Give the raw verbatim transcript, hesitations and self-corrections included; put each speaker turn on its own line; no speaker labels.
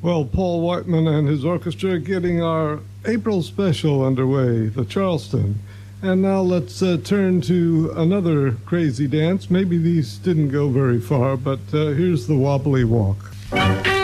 Well, Paul Whiteman and his orchestra getting our April special underway, the Charleston. And now let's uh, turn to another crazy dance. Maybe these didn't go very far, but uh, here's the wobbly walk.